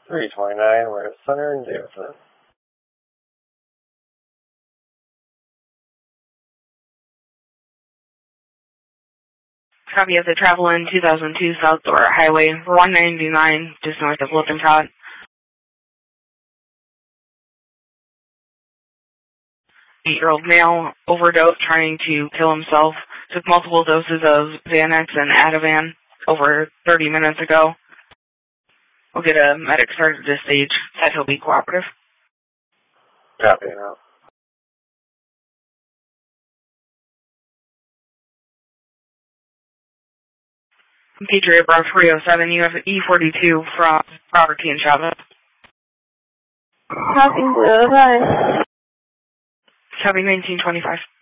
329, we're at Center and Davidson. Copy of the travel in 2002 South Door Highway 199, just north of Lippincott. 8-year-old male overdosed trying to kill himself. Took multiple doses of Xanax and Ativan over 30 minutes ago. We'll get a medic started at this stage. Said he'll be cooperative. Copy now. Patriot Bar 307, you have E42 from Robert T. and Chavez. Copy, bye. Copy 1925.